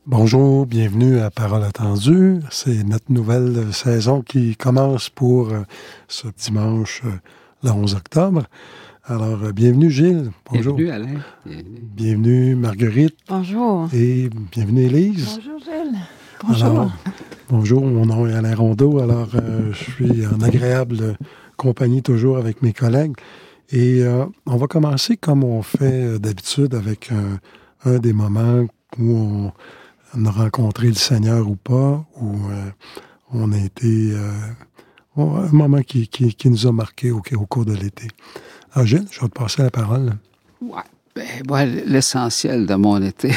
Bonjour, bienvenue à Parole attendue. C'est notre nouvelle saison qui commence pour ce dimanche, le 11 octobre. Alors, bienvenue Gilles. Bonjour. Bienvenue Alain. Bienvenue Marguerite. Bonjour. Et bienvenue Élise. Bonjour Gilles. Bonjour. Alors, bonjour, mon nom est Alain Rondeau. Alors, je suis en agréable compagnie toujours avec mes collègues. Et on va commencer comme on fait d'habitude avec un des moments où on a rencontré le Seigneur ou pas, où on a été... un moment qui nous a marqué au cours de l'été. Alors Gilles, je vais te passer la parole. Ouais. Moi, l'essentiel de mon été,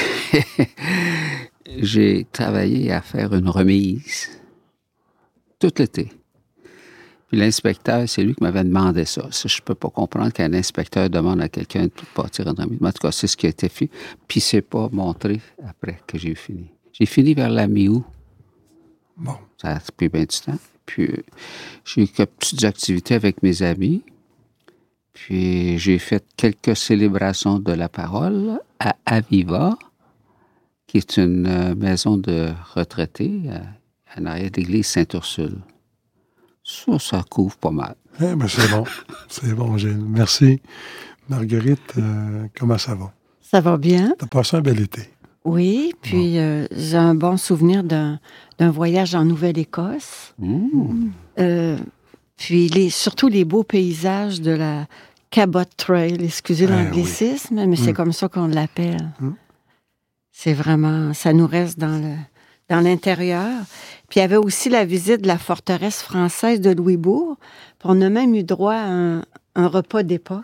j'ai travaillé à faire une remise tout l'été. Puis l'inspecteur, c'est lui qui m'avait demandé ça. Je ne peux pas comprendre qu'un inspecteur demande à quelqu'un de partir une remise. Mais en tout cas, c'est ce qui a été fait. Puis c'est pas montré après que j'ai fini. J'ai fini vers la mi-août. Bon. Ça a pris bien du temps. Puis j'ai eu quelques petites activités avec mes amis. Puis j'ai fait quelques célébrations de la parole à Aviva, qui est une maison de retraités en arrière de l'église Sainte-Ursule. Ça couvre pas mal. Eh bien, c'est bon. C'est bon, Gilles. Merci. Marguerite, comment ça va? Ça va bien. Tu as passé un bel été. Oui, puis j'ai un bon souvenir d'un voyage en Nouvelle-Écosse. Puis surtout les beaux paysages de la Cabot Trail, excusez l'anglicisme, mais c'est comme ça qu'on l'appelle. C'est vraiment, ça nous reste dans l'intérieur. Puis il y avait aussi la visite de la forteresse française de Louisbourg. Puis on a même eu droit à un repas d'époque.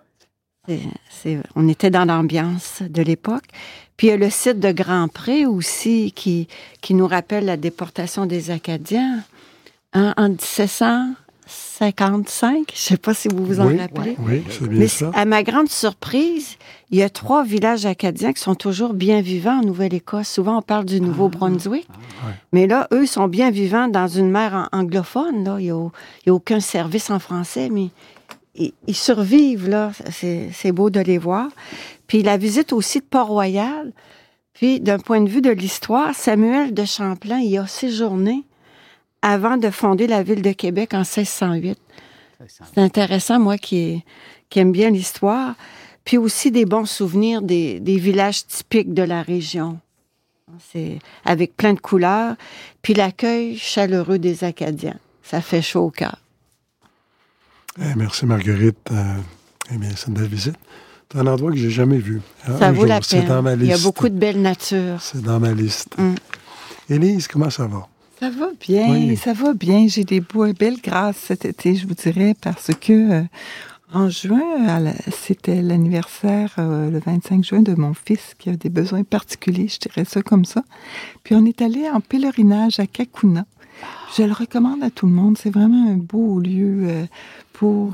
On était dans l'ambiance de l'époque. Puis il y a le site de Grand-Pré aussi qui nous rappelle la déportation des Acadiens en 1755. Je ne sais pas si vous vous en rappelez. Oui, c'est bien Mais ça. à ma grande surprise, il y a 3 villages acadiens qui sont toujours bien vivants en Nouvelle-Écosse. Souvent, on parle du Nouveau-Brunswick. Mais là, eux sont bien vivants dans une mer anglophone. Là. Il n'y a aucun service en français, mais ils survivent. Là. C'est beau de les voir. Puis la visite aussi de Port-Royal. Puis, d'un point de vue de l'histoire, Samuel de Champlain y a séjourné avant de fonder la ville de Québec en 1608. C'est intéressant, moi qui aime bien l'histoire. Puis aussi des bons souvenirs des villages typiques de la région. C'est avec plein de couleurs. Puis l'accueil chaleureux des Acadiens. Ça fait chaud au cœur. Merci Marguerite. Eh bien, c'est une belle visite. C'est un endroit que j'ai jamais vu. Ça vaut la peine. C'est dans ma liste. Il y a beaucoup de belles natures. C'est dans ma liste. Élise, comment ça va? Ça va bien, Oui. Ça va bien. J'ai des belles grâces cet été, je vous dirais, parce que en juin, c'était l'anniversaire, le 25 juin, de mon fils qui a des besoins particuliers, je dirais ça comme ça. Puis on est allé en pèlerinage à Kakuna. Je le recommande à tout le monde. C'est vraiment un beau lieu pour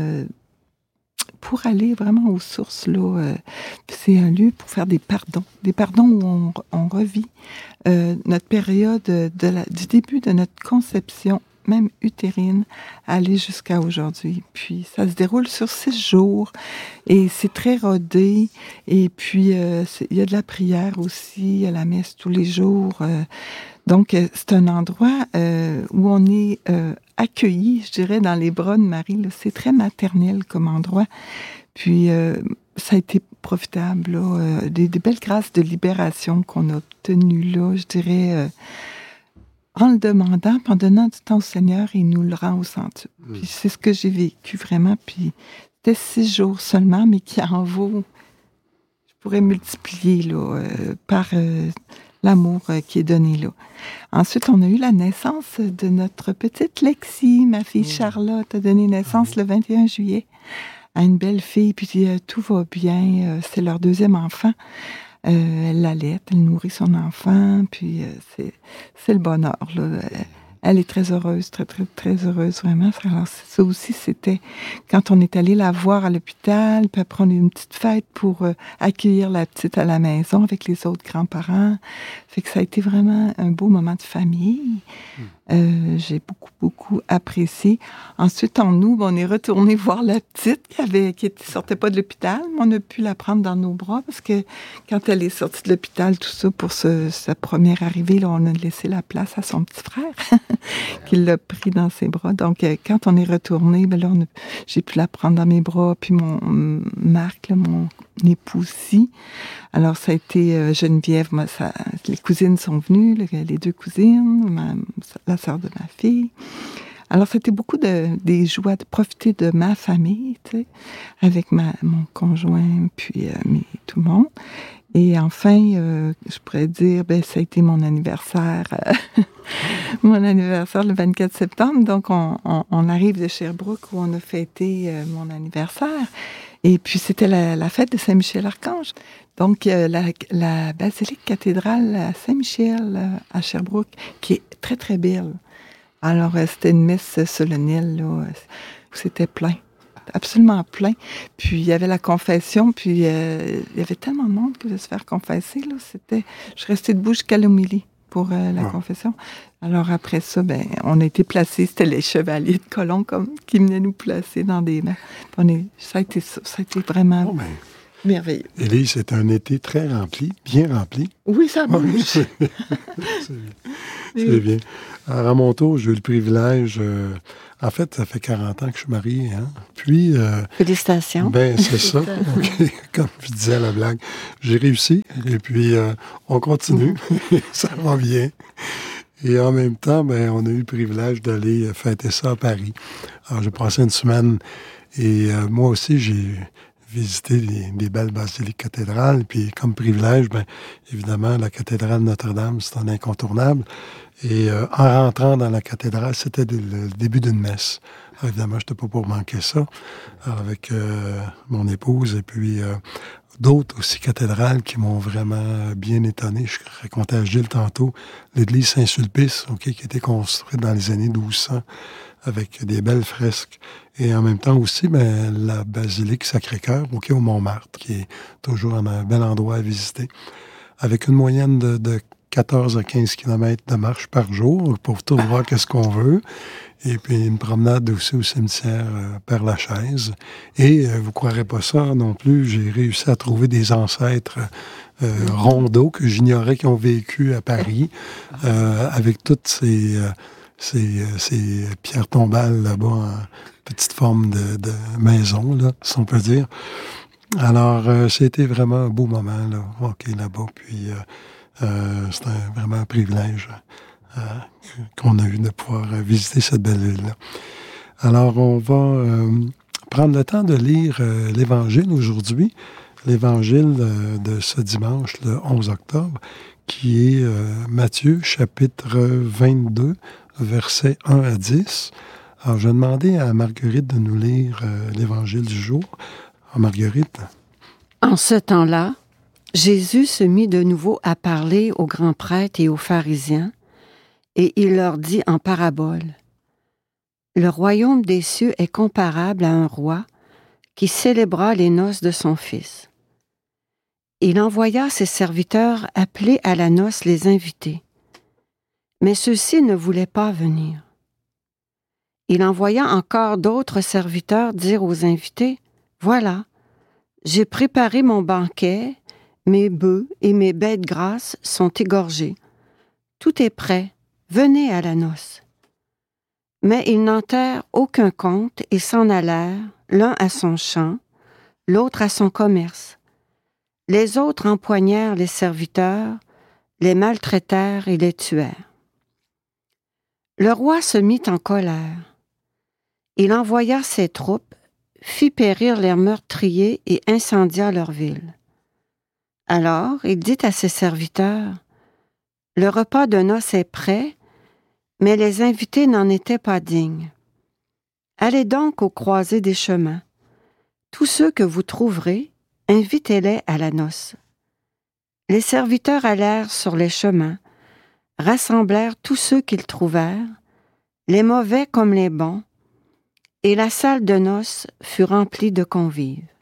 aller vraiment aux sources, là. C'est un lieu pour faire des pardons où on revit notre période du début de notre conception, même utérine, à aller jusqu'à aujourd'hui. Puis ça se déroule sur 6 jours et c'est très rodé. Et puis il y a de la prière aussi, il y a la messe tous les jours. Donc c'est un endroit où on est accueilli, je dirais, dans les bras de Marie. Là. C'est très maternel comme endroit. Puis ça a été profitable, là, des belles grâces de libération qu'on a obtenues là, je dirais, en le demandant, puis en donnant du temps au Seigneur, il nous le rend au centre. Puis c'est ce que j'ai vécu vraiment, puis c'était 6 jours seulement, mais qui en vaut, je pourrais multiplier là, par l'amour qui est donné là. Ensuite, on a eu la naissance de notre petite Lexi, ma fille Charlotte a donné naissance le 21 juillet. À une belle fille, puis tout va bien. C'est leur 2e enfant. Elle l'allaite, elle nourrit son enfant, puis c'est le bonheur, là. Elle est très heureuse, très, très, très heureuse, vraiment. Alors, ça aussi, c'était quand on est allé la voir à l'hôpital, puis après, on a eu une petite fête pour accueillir la petite à la maison avec les autres grands-parents. Fait que ça a été vraiment un beau moment de famille. J'ai beaucoup apprécié. Ensuite, en août, on est retourné voir la petite qui sortait pas de l'hôpital, mais on a pu la prendre dans nos bras parce que quand elle est sortie de l'hôpital, tout ça, pour sa première arrivée, là, on a laissé la place à son petit frère qui l'a pris dans ses bras. Donc, quand on est retourné, ben là, j'ai pu la prendre dans mes bras, puis Marc, là, mon époux aussi. Alors, ça a été Geneviève, les cousines sont venues, les deux cousines, la sœur de ma fille. Alors, c'était beaucoup des joies de profiter de ma famille, tu sais, avec mon conjoint, puis tout le monde. Et enfin, je pourrais dire, ça a été mon anniversaire, mon anniversaire le 24 septembre. Donc, on arrive de Sherbrooke où on a fêté mon anniversaire. Et puis, c'était la fête de Saint-Michel-Archange. Donc, la basilique cathédrale à Saint-Michel à Sherbrooke, qui est très, très belle. Alors, c'était une messe solennelle, là, où c'était plein, absolument plein. Puis, il y avait la confession, puis il y avait tellement de monde qui voulait se faire confesser, là. Je suis restée debout jusqu'à l'homélie pour la confession. Alors, après ça, on a été placés, c'était les chevaliers de colon qui venaient nous placer dans des mains. Ça a été vraiment... merveilleux. Élise, c'est un été très rempli, bien rempli. Oui, ça bouge. C'est bien. Alors, à mon tour, j'ai eu le privilège... en fait, ça fait 40 ans que je suis marié. Hein? Puis... félicitations. C'est ça. Okay. Comme je disais à la blague, j'ai réussi. Et puis, on continue. Ça va bien. Et en même temps, on a eu le privilège d'aller fêter ça à Paris. Alors, j'ai passé une semaine et moi aussi, j'ai... visiter des belles basiliques cathédrales. Puis, comme privilège, évidemment, la cathédrale Notre-Dame, c'est un incontournable. Et en rentrant dans la cathédrale, c'était le début d'une messe. Alors, évidemment, je n'étais pas pour manquer ça. Alors, avec mon épouse et puis d'autres aussi cathédrales qui m'ont vraiment bien étonné. Je racontais à Gilles tantôt l'église Saint-Sulpice, qui a été construite dans les années 1200 avec des belles fresques. Et en même temps aussi, la basilique Sacré-Cœur, au Montmartre, qui est toujours un bel endroit à visiter, avec une moyenne de 14 à 15 km de marche par jour pour tout voir qu'est-ce qu'on veut. Et puis une promenade aussi au cimetière Père-Lachaise. Et vous ne croirez pas ça non plus, j'ai réussi à trouver des ancêtres rondeaux que j'ignorais qui ont vécu à Paris, avec toutes ces pierres tombales là-bas en petite forme de maison, là, si on peut dire. Alors, c'était vraiment un beau moment, là, là-bas. Puis, c'était vraiment un privilège qu'on a eu de pouvoir visiter cette belle ville-là. Alors, on va prendre le temps de lire l'Évangile aujourd'hui, l'Évangile de ce dimanche, le 11 octobre, qui est Matthieu, chapitre 22, versets 1 à 10. Alors, je vais demander à Marguerite de nous lire l'Évangile du jour. Alors, Marguerite. En ce temps-là, Jésus se mit de nouveau à parler aux grands prêtres et aux pharisiens, et il leur dit en parabole, « Le royaume des cieux est comparable à un roi qui célébra les noces de son fils. Il envoya ses serviteurs appeler à la noce les invités. Mais ceux-ci ne voulaient pas venir. Il envoya encore d'autres serviteurs dire aux invités, « Voilà, j'ai préparé mon banquet, mes bœufs et mes bêtes grasses sont égorgés. Tout est prêt, venez à la noce. » Mais ils n'en tinrent aucun compte et s'en allèrent, l'un à son champ, l'autre à son commerce. Les autres empoignèrent les serviteurs, les maltraitèrent et les tuèrent. Le roi se mit en colère. Il envoya ses troupes, fit périr les meurtriers et incendia leur ville. Alors il dit à ses serviteurs, « Le repas de noces est prêt, mais les invités n'en étaient pas dignes. Allez donc aux croisées des chemins. Tous ceux que vous trouverez, invitez-les à la noce. » Les serviteurs allèrent sur les chemins, rassemblèrent tous ceux qu'ils trouvèrent, les mauvais comme les bons, et la salle de noces fut remplie de convives.